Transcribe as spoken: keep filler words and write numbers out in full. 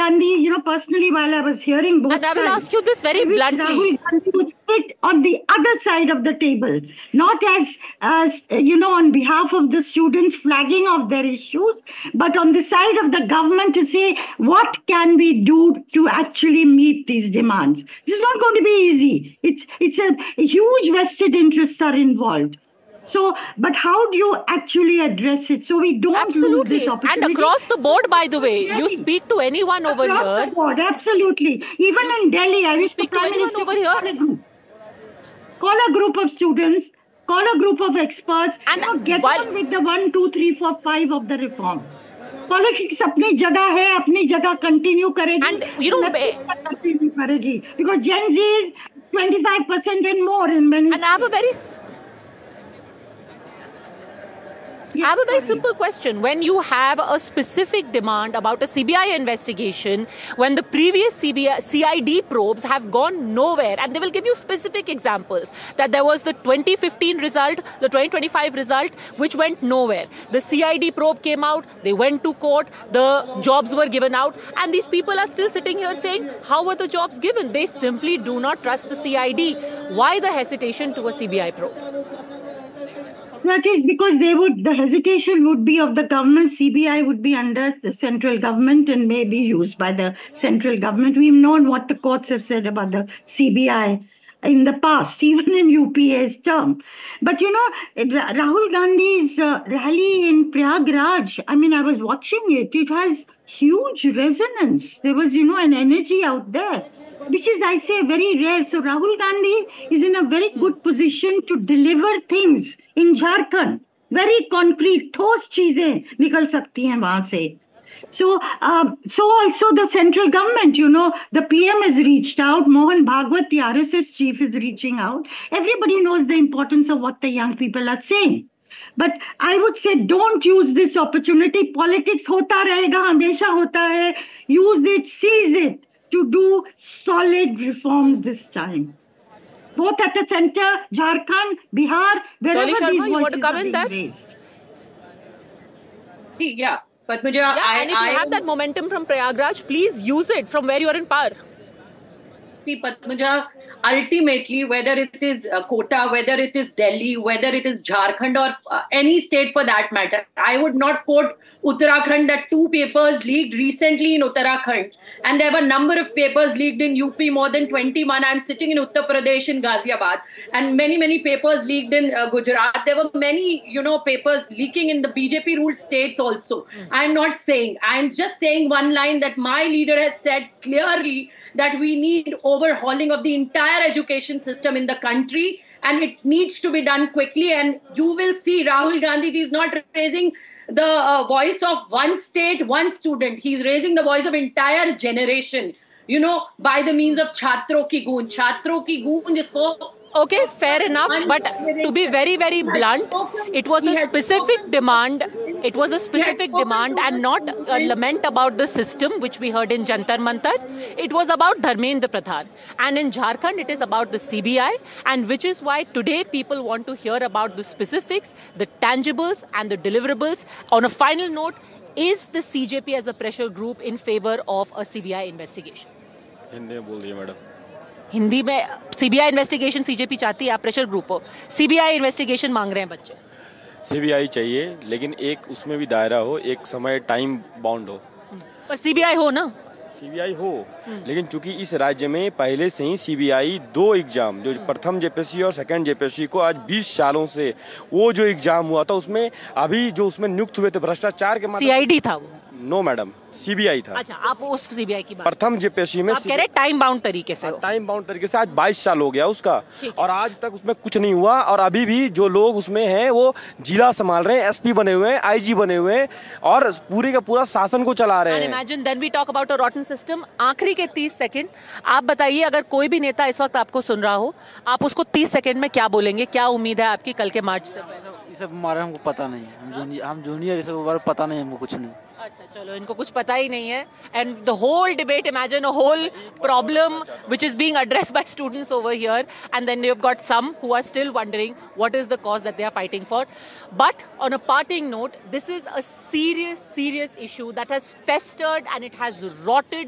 Gandhi, you know, personally, while I was hearing both And I will sides, ask you this very I wish bluntly. Rahul Gandhi would sit on the other side of the table, not as, as you know, on behalf of the students flagging of their issues, but on the side of the government to say, what can we do to actually meet these demands? This is not going to be easy. It's, it's a, a huge vested interests are involved. So, but how do you actually address it so we don't Absolutely. lose this opportunity? And across the board, by the way, you Really? speak to anyone over Across here. the board, absolutely. Even in Delhi, I wish the speak to Prime anyone Minister over could here? call a group. Call a group of students, call a group of experts, And you know, get while- on with the one, two, three, four, five of the reform. Politics अपनी जगह है, अपनी जगह continue करेगी. And, you know, continue करेगी because Gen Z is twenty-five percent and more in many. And I have a very I have a very simple question. When you have a specific demand about a C B I investigation, when the previous C B I, C I D probes have gone nowhere, and they will give you specific examples, that there was the twenty fifteen result, the twenty twenty-five result, which went nowhere. The C I D probe came out, they went to court, the jobs were given out, and these people are still sitting here saying, how were the jobs given? They simply do not trust the C I D. Why the hesitation to a C B I probe? That is because they would, the hesitation would be of the government. C B I would be under the central government and may be used by the central government. We've known what the courts have said about the C B I in the past, even in U P A's term. But you know, Rahul Gandhi's uh, rally in Prayagraj, I mean, I was watching it, it has huge resonance. There was, you know, an energy out there, which is, I say, very rare. So Rahul Gandhi is in a very good position to deliver things in Jharkhand. Very concrete, ठोस चीजें निकल सकती हैं वहां से. So, uh, so also the central government, you know, the P M has reached out. Mohan Bhagwat, the R S S chief, is reaching out. Everybody knows the importance of what the young people are saying. But I would say don't use this opportunity. Politics hota rahega, hamesha hota hai. Use it, seize it to do solid reforms this time. Both at the center, Jharkhand, Bihar, wherever Dolly Sharma, these you want to voices come are in being there? raised. Yeah, Padmaja, Yeah, I, and if you I, have that momentum from Prayagraj, please use it from where you are in power. See, Padmaja, ultimately, whether it is uh, Kota, whether it is Delhi, whether it is Jharkhand or uh, any state for that matter, I would not quote Uttarakhand that two papers leaked recently in Uttarakhand. And there were a number of papers leaked in U P, more than twenty-one. I'm sitting in Uttar Pradesh in Ghaziabad. And many, many papers leaked in uh, Gujarat. There were many, you know, papers leaking in the B J P-ruled states also. Mm. I'm not saying, I'm just saying one line that my leader has said clearly that we need overhauling of the entire education system in the country, and it needs to be done quickly. And you will see Rahul Gandhi ji is not raising the uh, voice of one state, one student. He's raising the voice of entire generation, you know, by the means of Chhatron ki Goonj. Chhatron ki Goonj is for... Okay, fair enough, but to be very, very blunt, it was a specific demand, it was a specific demand and not a lament about the system, which we heard in Jantar Mantar. It was about Dharmendra Pradhan. And in Jharkhand, it is about the C B I, and which is why today people want to hear about the specifics, the tangibles and the deliverables. On a final note, is the C J P as a pressure group in favor of a C B I investigation? Hindi में बोल रही है madam. Hindi में CBI investigation CJP चाहती है, आप pressure group हो, CBI investigation मांग रहे हैं बच्चे. सीबीआई चाहिए, लेकिन एक उसमें भी दायरा हो, एक समय टाइम बाउंड हो. पर सीबीआई हो ना, सीबीआई हो, लेकिन चूंकि इस राज्य में पहले से ही सीबीआई दो एग्जाम, जो प्रथम जेपीएससी और सेकंड जेपीएससी को आज बीस सालों से वो जो एग्जाम हुआ था उसमें अभी जो उसमें नियुक्त हुए थे भ्रष्टाचार के माध्यम सीआईडी था वो. नो मैडम, सीबीआई था. अच्छा, आप उस सीबीआई की बात, प्रथम जेपीएससी में आप कह रहे टाइम बाउंड तरीके से. टाइम बाउंड तरीके से आज बाईस साल हो गया उसका, और आज तक उसमें कुछ नहीं हुआ. और अभी भी जो लोग उसमें हैं वो जिला संभाल रहे हैं, एसपी बने हुए हैं, आईजी बने हुए हैं और पूरे का पूरा शासन को चला रहे हैं. Imagine then we talk about a रॉटन system. आखिरी के तीस सेकंड आप बताइए, अगर कोई भी नेता इस वक्त आपको सुन रहा हो, आप उसको तीस सेकंड में क्या बोलेंगे? क्या उम्मीद है आपकी कल के मार्च से? ये सब हमारे हमको पता नहीं है, हम जूनियर हम जूनियर ये सब बारे पता नहीं हमको कुछ नहीं. अच्छा, चलो, इनको कुछ पता ही नहीं है. And the whole debate, imagine a whole problem which is being addressed by students over here, and then you've got some who are still wondering what is the cause that they are fighting for. But on a parting note, this is a serious, serious issue that has festered and it has rotted